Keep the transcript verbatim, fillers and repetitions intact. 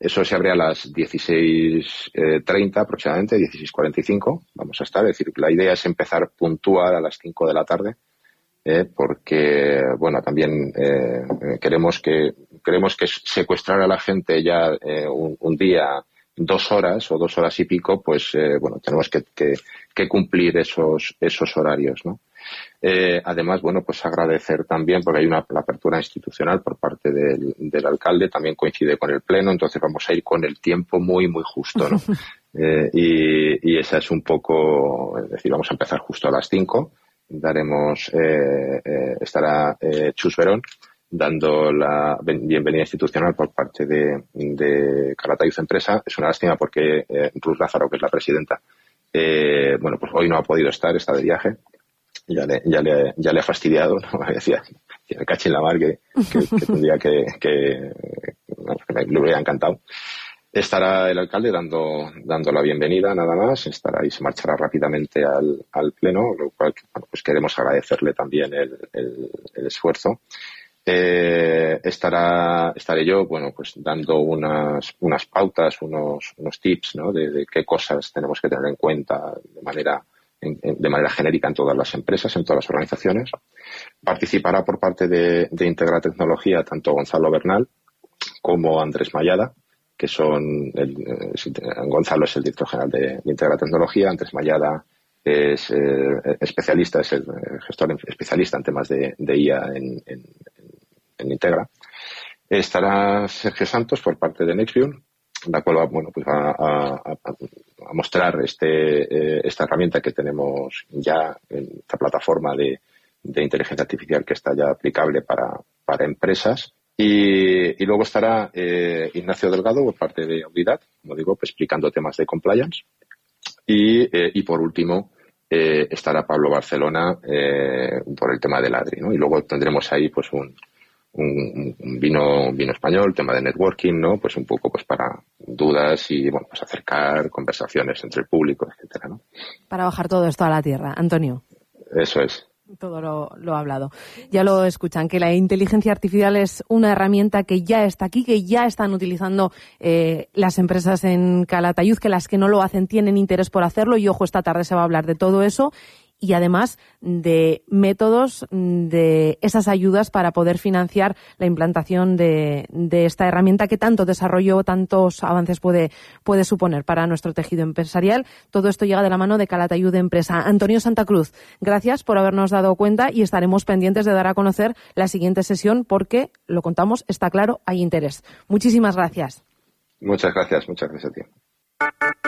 eso se abre a las dieciséis treinta aproximadamente, dieciséis cuarenta y cinco vamos a estar. Es decir, la idea es empezar puntual a las cinco de la tarde, eh, porque, bueno, también eh, queremos que queremos que secuestrar a la gente ya eh, un, un día, dos horas o dos horas y pico, pues, eh, bueno, tenemos que, que, que cumplir esos esos horarios, ¿no? Eh, además, bueno, pues agradecer también, porque hay una la apertura institucional por parte del, del alcalde, también coincide con el pleno, entonces vamos a ir con el tiempo muy, muy justo, ¿no? eh, y, y esa es un poco, es decir, vamos a empezar justo a las cinco, daremos, eh, eh, estará eh, Chus Verón dando la bienvenida institucional por parte de, de Calatayud Empresa. Es una lástima porque eh, Ruth Lázaro, que es la presidenta, eh, bueno, pues hoy no ha podido estar, está de viaje. Ya le, ya le, ya le ha fastidiado, ¿no? Me decía, me caché en la mar que, que, que tendría que, que, bueno, que me, le hubiera encantado. Estará el alcalde dando, dando la bienvenida, nada más. Estará y se marchará rápidamente al, al pleno, lo cual, bueno, pues queremos agradecerle también el, el, el esfuerzo. Eh, estará, estaré yo, bueno, pues dando unas, unas pautas, unos, unos tips, ¿no? De, de qué cosas tenemos que tener en cuenta de manera de manera genérica en todas las empresas, en todas las organizaciones. Participará por parte de, de Integra Tecnología tanto Gonzalo Bernal como Andrés Mayada, que son el, eh, Gonzalo es el director general de, de Integra Tecnología, Andrés Mayada es eh, especialista, es el gestor especialista en temas de, de I A en, en, en Integra. Estará Sergio Santos por parte de Nextview, la cual va, bueno, pues va a, a, a mostrar este, eh, esta herramienta que tenemos ya en esta plataforma de, de inteligencia artificial que está ya aplicable para, para empresas. Y, y luego estará eh, Ignacio Delgado por parte de Audidad, como digo, pues explicando temas de compliance. Y, eh, y por último eh, estará Pablo Barcelona eh, por el tema del A D R I, ¿no? Y luego tendremos ahí pues un Un, un vino vino español, tema de networking, ¿no? Pues un poco pues para dudas y, bueno, pues acercar conversaciones entre el público, etcétera, ¿no? Para bajar todo esto a la tierra, Antonio. Eso es. Todo lo, lo ha hablado. Ya lo escuchan, que la inteligencia artificial es una herramienta que ya está aquí, que ya están utilizando eh, las empresas en Calatayud, que las que no lo hacen tienen interés por hacerlo y, ojo, esta tarde se va a hablar de todo eso. Y además de métodos de esas ayudas para poder financiar la implantación de, de esta herramienta que tanto desarrollo, tantos avances puede, puede suponer para nuestro tejido empresarial. Todo esto llega de la mano de Calatayud Empresa. Antonio Santa Cruz, gracias por habernos dado cuenta y estaremos pendientes de dar a conocer la siguiente sesión porque, lo contamos, está claro, hay interés. Muchísimas gracias. Muchas gracias, muchas gracias a ti.